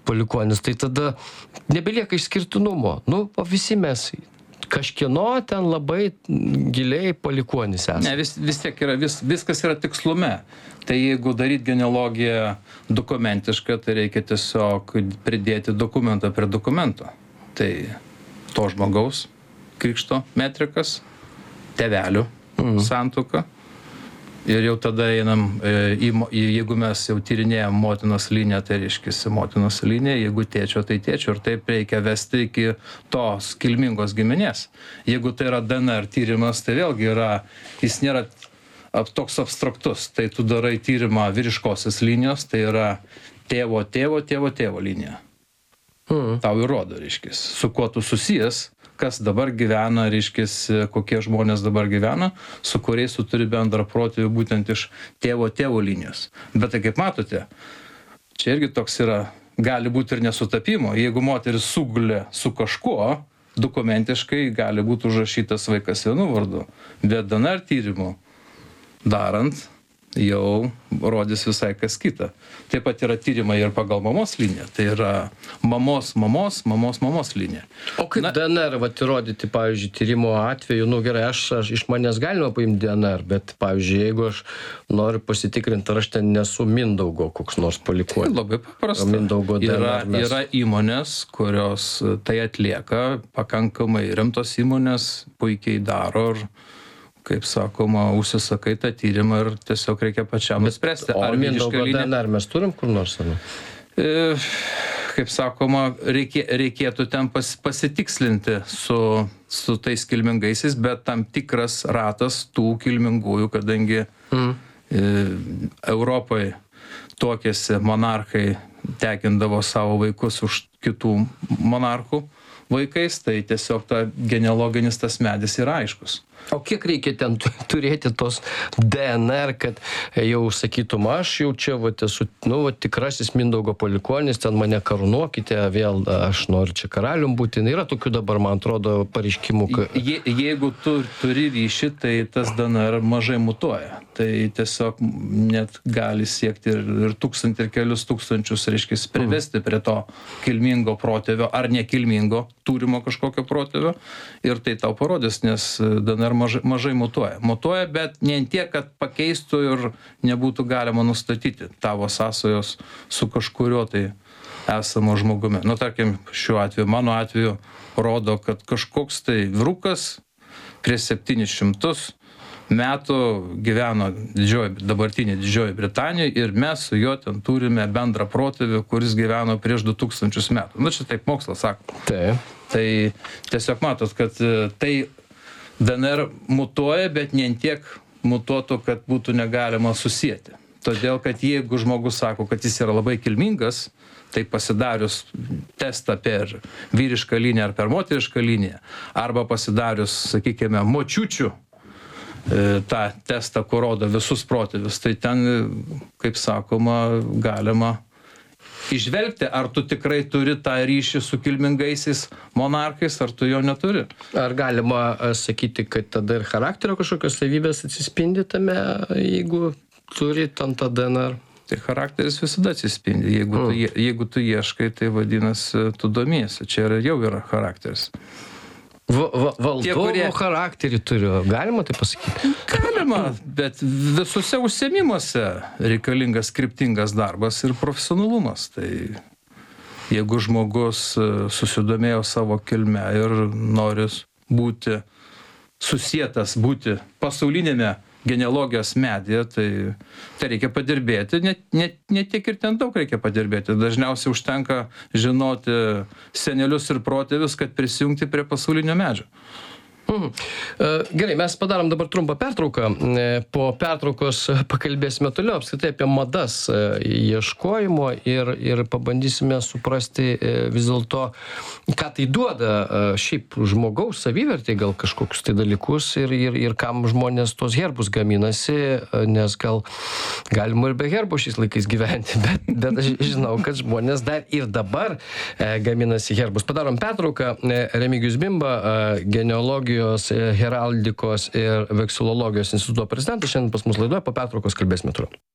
palikuonis, tai tada nebelieka išskirtinumo. Nu, visi mes kažkieno ten labai giliai palikuonis esame. Ne, vis tiek yra, viskas yra tikslume. Tai jeigu daryti genealogiją dokumentišką, tai reikia tiesiog pridėti dokumentą prie dokumento. Tai to žmogaus krikšto metrikas, tėvelių santuoka. Ir jau tada einam, jeigu mes jau tyrinėjam motinos liniją, tai reiškia motinos linija, jeigu tėčio, tai tėčio. Ir taip reikia vesti iki tos kilmingos giminės. Jeigu tai yra DNR tyrimas, tai vėlgi yra, jis nėra toks abstraktus. Tai tu darai tyrimą vyriškosios linijos, tai yra tėvo linija. Tau įrodo, reiškia, su kuo tu susijęs, kas dabar gyvena, reiškia, kokie žmonės dabar gyvena, su kuriais tu turi bendrą protėvį būtent iš tėvo linijos. Bet tai kaip matote, čia irgi toks yra, gali būti ir nesutapimo. Jeigu moteris sugulė su kažkuo, dokumentiškai gali būti užrašytas vaikas vienu vardu. Bet DNR tyrimų darant, jau rodys visai kas kita. Taip pat yra tyrimai ir pagal mamos liniją. Tai yra mamos linija. O kaip DNR įrodyti, pavyzdžiui, tyrimo atveju, gerai, aš iš manęs galima paimti DNR, bet, pavyzdžiui, jeigu aš noriu pasitikrinti, ar aš ten nesu Mindaugo koks nors palikuonis. Labai paprasta. Yra įmonės, kurios tai atlieka, pakankamai rimtos įmonės, puikiai daro ir kaip sakoma, užsisakai tą tyrimą ir tiesiog reikia pačiam nuspręsti. O Mindaugo DNR mes turim kur nors? Kaip sakoma, reikėtų ten pasitikslinti su tais kilmingaisiais, bet tam tikras ratas tų kilmingųjų, kadangi Europai tuokėsi monarchai, tekindavo savo vaikus už kitų monarchų vaikais, tai tiesiog genealoginis tas medis yra aiškus. O kiek reikia ten turėti tos DNR, kad jau sakytum, aš jau čia esu tikrasis Mindaugo palikuonis, ten mane karūnuokite, vėl aš noriu čia karalium būti. Yra tokių dabar, man atrodo, pareiškimų. Jeigu tu turi ryšį, tai tas DNR mažai mutuoja. Tai tiesiog net gali siekti ir 1000 ir kelius tūkstančius, reiškia, privesti prie to kilmingo protėvio ar nekilmingo turimo kažkokio protėvio. Ir tai tau parodys, nes DNR mažai mutuoja. Mutuoja, bet ne tiek, kad pakeistų ir nebūtų galima nustatyti tavo sąsajos su kažkurio tai esamo žmogumi. Tarkim, šiuo atveju, mano atveju, rodo, kad kažkoks tai vyrukas prieš 700 metų gyveno dabartinė Didžioji Britanijoje ir mes su juo ten turime bendrą protėvį, kuris gyveno prieš 2000 metų. Čia taip mokslas sako. Tai tiesiog matot, kad tai DNR mutuoja, bet ne tiek mutuotų, kad būtų negalima susijęti. Todėl, kad jeigu žmogus sako, kad jis yra labai kilmingas, tai pasidarius testą per vyrišką liniją ar per moterišką liniją, arba pasidarius, sakykime, močiučių tą testą, kur rodo visus protėvius, tai ten, kaip sakoma, galima išvelgti, ar tu tikrai turi tą ryšį su kilmingaisiais monarchais, ar tu jo neturi. Ar galima sakyti, kad tada ir charakterio kažkokios savybės atsispindi tame, jeigu turi ten tą DNR? Tai charakteris visada atsispindi. Jeigu tu ieškai, tai vadinasi, tu domiesi. Čia jau yra charakteris. Valdovo charakterį turiu. Galima tai pasakyti? Galima, bet visuose užsiėmimuose reikalingas kryptingas darbas ir profesionalumas. Tai jeigu žmogus susidomėjo savo kilme ir nori būti susietas, būti pasaulinėme genealogijos medyje, tai reikia padirbėti, ne tiek ir ten daug reikia padirbėti. Dažniausiai užtenka žinoti senelius ir protėvius, kad prisijungti prie pasaulinio medžio. Gerai, mes padarom dabar trumpą pertrauką. Po pertraukos pakalbėsime toliau apskritai apie madas ieškojimo ir pabandysime suprasti vis dėlto, ką tai duoda šiaip žmogaus savivertė, gal kažkokius tai dalykus ir kam žmonės tos herbus gaminasi, nes gal galima ir be herbo šiais laikais gyventi, bet aš žinau, kad žmonės dar ir dabar gaminasi herbus. Padarom pertrauką. Remigijus Bimba, genealogijos, heraldikos ir veksilologijos instituto prezidentas, šiandien pas mus laidoje, po pertraukos kalbėsime toliau.